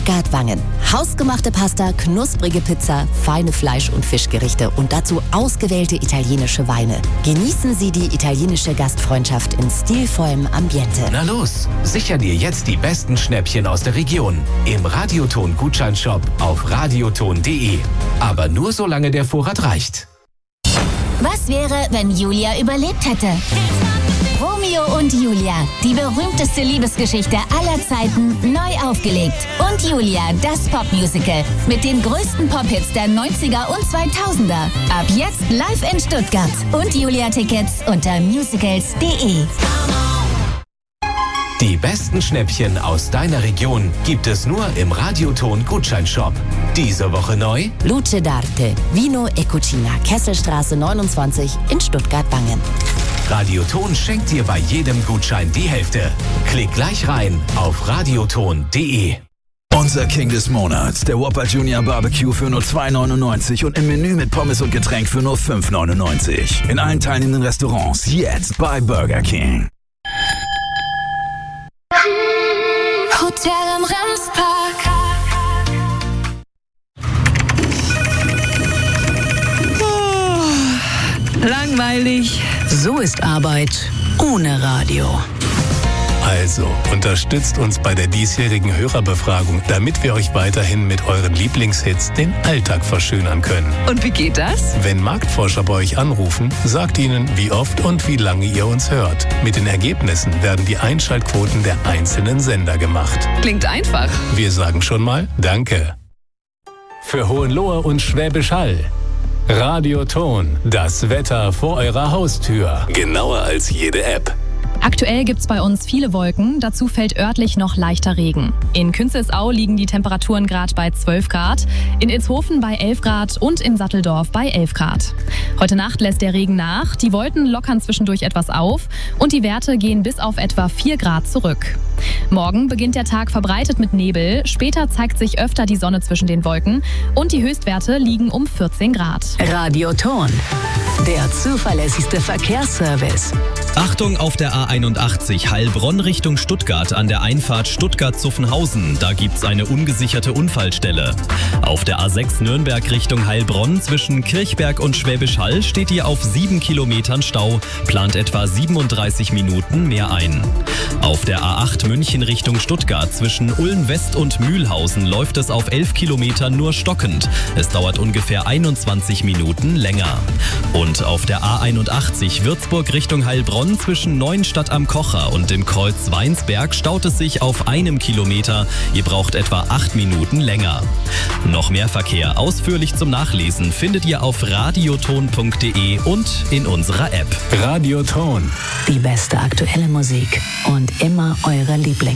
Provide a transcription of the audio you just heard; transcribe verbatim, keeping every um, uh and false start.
Stuttgart-Wangen. Hausgemachte Pasta, knusprige Pizza, feine Fleisch- und Fischgerichte und dazu ausgewählte italienische Weine. Genießen Sie die italienische Gastfreundschaft in stilvollem Ambiente. Na los, sicher dir jetzt die besten Schnäppchen aus der Region im Radioton-Gutscheinshop auf radioton punkt de. Aber nur solange der Vorrat reicht. Was wäre, wenn Julia überlebt hätte? Romeo und Julia, die berühmteste Liebesgeschichte aller Zeiten, neu aufgelegt. Und Julia, das Popmusical mit den größten Pop-Hits der neunziger und zweitausender. Ab jetzt live in Stuttgart. Und Julia-Tickets unter musicals punkt de. Die besten Schnäppchen aus deiner Region gibt es nur im Radioton-Gutscheinshop. Diese Woche neu: Luce d'Arte, Vino e Cucina, Kesselstraße neunundzwanzig in Stuttgart-Wangen. Radioton schenkt dir bei jedem Gutschein die Hälfte. Klick gleich rein auf radioton punkt de. Unser King des Monats, der Whopper Junior Barbecue für nur zwei neunundneunzig und im Menü mit Pommes und Getränk für nur fünf neunundneunzig. In allen teilnehmenden Restaurants jetzt bei Burger King. Hotel am Remspark. Oh, langweilig. So ist Arbeit ohne Radio. Also, unterstützt uns bei der diesjährigen Hörerbefragung, damit wir euch weiterhin mit euren Lieblingshits den Alltag verschönern können. Und wie geht das? Wenn Marktforscher bei euch anrufen, sagt ihnen, wie oft und wie lange ihr uns hört. Mit den Ergebnissen werden die Einschaltquoten der einzelnen Sender gemacht. Klingt einfach. Wir sagen schon mal Danke. Für Hohenlohe und Schwäbisch Hall: Radioton, das Wetter vor eurer Haustür. Genauer als jede App. Aktuell gibt es bei uns viele Wolken, dazu fällt örtlich noch leichter Regen. In Künzelsau liegen die Temperaturen gerade bei zwölf Grad, in Ilshofen bei elf Grad und in Satteldorf bei elf Grad. Heute Nacht lässt der Regen nach, die Wolken lockern zwischendurch etwas auf und die Werte gehen bis auf etwa vier Grad zurück. Morgen beginnt der Tag verbreitet mit Nebel, später zeigt sich öfter die Sonne zwischen den Wolken und die Höchstwerte liegen um vierzehn Grad. Radioton, der zuverlässigste Verkehrsservice. Achtung auf der A einundachtzig Heilbronn Richtung Stuttgart an der Einfahrt Stuttgart-Zuffenhausen. Da gibt's eine ungesicherte Unfallstelle. Auf der A sechs Nürnberg Richtung Heilbronn zwischen Kirchberg und Schwäbisch Hall steht ihr auf sieben Kilometern Stau, plant etwa siebenunddreißig Minuten mehr ein. Auf der A acht München Richtung Stuttgart zwischen Ulm West und Mühlhausen läuft es auf elf Kilometern nur stockend. Es dauert ungefähr einundzwanzig Minuten länger. Und auf der A einundachtzig Würzburg Richtung Heilbronn zwischen Neuenstadt am Kocher und dem Kreuz Weinsberg staut es sich auf einem Kilometer. Ihr braucht etwa acht Minuten länger. Noch mehr Verkehr ausführlich zum Nachlesen findet ihr auf radioton punkt de und in unserer App. Radioton. Die beste aktuelle Musik und immer eure Lieblinge.